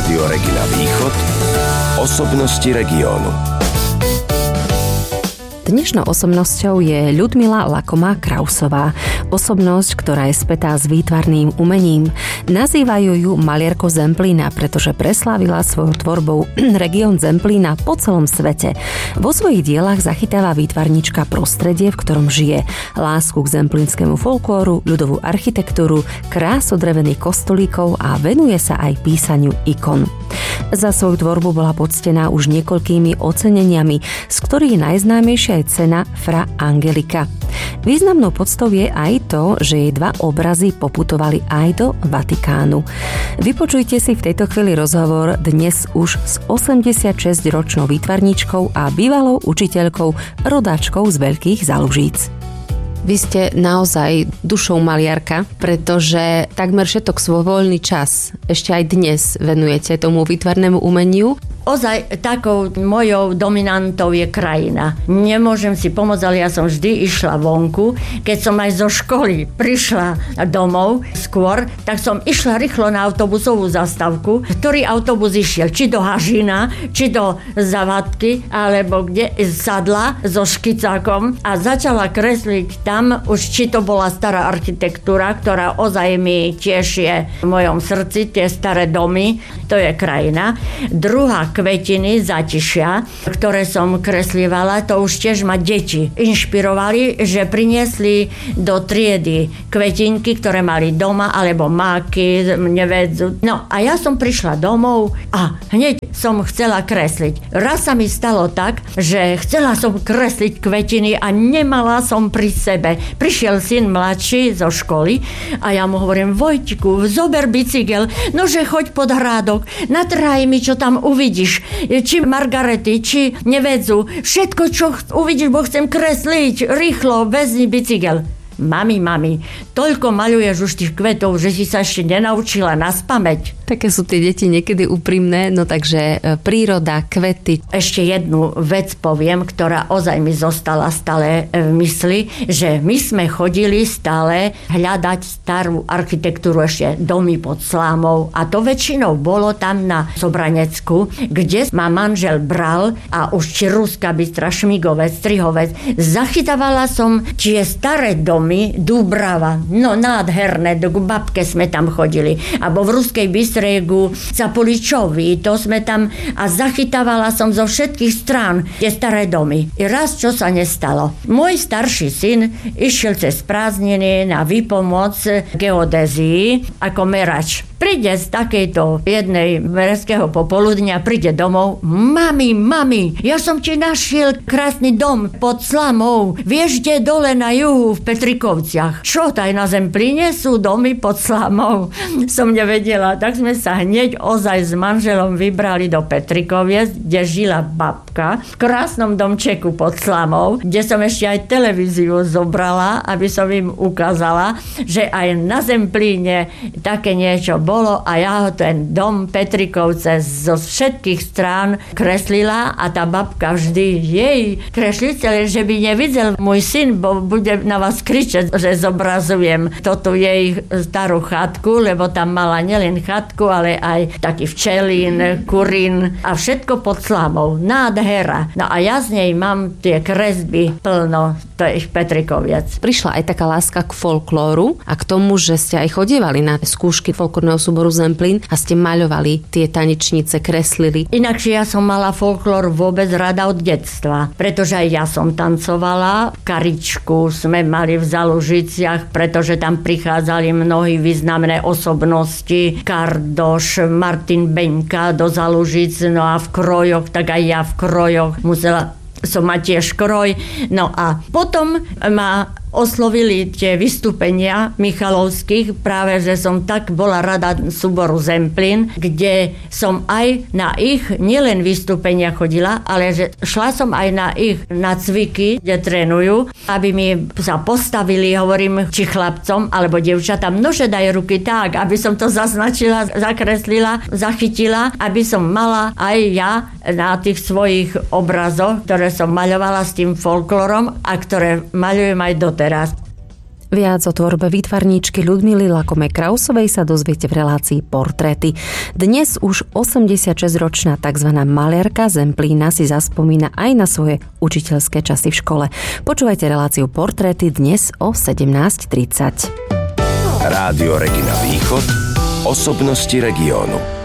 Rádio Regina Východ. Osobnosti regiónu. Dnešnou osobnosťou je Ľudmila Lakomá-Krausová. Osobnosť, ktorá je spätá s výtvarným umením. Nazývajú ju maliarko Zemplína, pretože preslávila svojou tvorbou región Zemplína po celom svete. Vo svojich dielach zachytáva výtvarnička prostredie, v ktorom žije. Lásku k zemplínskému folklóru, ľudovú architektúru, krásu drevených kostolíkov a venuje sa aj písaniu ikon. Za svoju tvorbu bola poctená už niekoľkými oceneniami, z ktorých najznámejšia je cena Fra Angelika. Významnou poctou je aj to, že jej 2 obrazy poputovali aj do Vatikánu. Vypočujte si v tejto chvíli rozhovor dnes už s 86-ročnou výtvarničkou a bývalou učiteľkou rodáčkou z Veľkých Zalužíc. Vy ste naozaj dušou maliarka, pretože takmer všetok svoj voľný čas ešte aj dnes venujete tomu výtvarnému umeniu. Ozaj takou mojou dominantou je krajina. Nemôžem si pomôcť, ale ja som vždy išla vonku. Keď som aj zo školy prišla domov skôr, tak som išla rýchlo na autobusovú zastávku. Ktorý autobus išiel? Či do Hažina, či do Zavadky, alebo kde sadla so škicákom a začala kresliť tam, už či to bola stará architektúra, ktorá ozaj mi tiež je v mojom srdci, tie staré domy, to je krajina. Druhá Kvetiny Zatišia, ktoré som kreslívala, to už tiež ma deti inšpirovali, že priniesli do triedy kvetinky, ktoré mali doma, alebo máky, nevedzu. No a ja som prišla domov a hneď som chcela kresliť. Raz sa mi stalo tak, že chcela som kresliť kvetiny a nemala som pri sebe. Prišiel syn mladší zo školy a ja mu hovorím: Vojtiku, zober bicykel, nože choď pod hrádok, natrhaj mi, čo tam uvidíš. Či margarety, či nevedzu. Všetko, čo uvidíš, bo chcem kresliť. Rýchlo, vezmi bicykel. Mami, toľko maľuješ už tých kvetov, že si sa ešte nenaučila naspamäť. Také sú tie deti niekedy úprimné, no takže príroda, kvety. Ešte jednu vec poviem, ktorá ozaj mi zostala stále v mysli, že my sme chodili stále hľadať starú architektúru, ešte domy pod Slámou, a to väčšinou bolo tam na Sobranecku, kde ma manžel bral a už či Ruská Bystra, Šmigovec, Strihovec. Zachytávala som tie staré domy, Dúbrava, no nádherné, k babke sme tam chodili, alebo v Ruskej Bystre ku Capoličovi, to sme tam a zachytávala som zo všetkých strán tie staré domy. I raz, čo sa nestalo. Môj starší syn išiel cez prázdniny na výpomoc geodézii ako merač. Príde z takejto jednej merského popoludnia, príde domov. Mami, ja som ti našiel krásny dom pod Slamou. Vieš, kde dole na juhu v Petrikovciach. Čo, taj na Zemplíne sú domy pod Slamou? Som nevedela, tak sme sa hneď ozaj s manželom vybrali do Petrikoviec, kde žila babka v krásnom domčeku pod Slamou, kde som ešte aj televíziu zobrala, aby som im ukázala, že aj na Zemplíne také niečo bolo a ja ho ten dom Petrikovce zo všetkých strán kreslila a tá babka vždy jej kresliteľ, že by nevidel môj syn, bo bude na vás kričať, že zobrazujem toto jej starú chatku, lebo tam mala nielen chatku, ale aj taký včelín, kurín a všetko pod Slamou. Nádhera. No a ja z nej mám tie kresby plno tých Petrikoviec. Prišla aj taká láska k folklóru a k tomu, že ste aj chodievali na skúšky folklórneho súboru Zemplín a ste maľovali tie tanečnice, kreslili. Inakšie ja som mala folklór vôbec rada od detstva, pretože aj ja som tancovala. Karičku sme mali v Zalužiciach, pretože tam prichádzali mnohí významné osobnosti. Kardoš, Martin Beňka do Zalužic, no a v krojoch, tak aj ja v krojoch musela som mať tiež kroj. No a potom ma oslovili tie vystúpenia Michalovských, práve že som tak bola rada súboru Zemplín, kde som aj na ich nielen vystúpenia chodila, ale že šla som aj na ich nacviky, kde trénujú, aby mi sa postavili, hovorím, či chlapcom alebo devčatám, nože daj ruky tak, aby som to zaznačila, zakreslila, zachytila, aby som mala aj ja na tých svojich obrazoch, ktoré som maľovala s tým folklorom a ktoré maľujem aj doteraz. Viac o tvorbe výtvarníčky Ľudmily Lakomej Krausovej sa dozviete v relácii Portréty. Dnes už 86-ročná tzv. Maliarka Zemplína si zaspomína aj na svoje učiteľské časy v škole. Počúvajte reláciu Portréty dnes o 17:30. Rádio Regina Východ. Osobnosti regiónu.